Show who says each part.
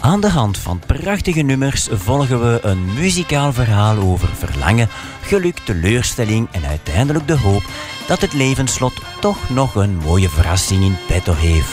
Speaker 1: Aan de hand van prachtige nummers volgen we een muzikaal verhaal over verlangen, geluk, teleurstelling en uiteindelijk de hoop dat het levensslot toch nog een mooie verrassing in petto heeft.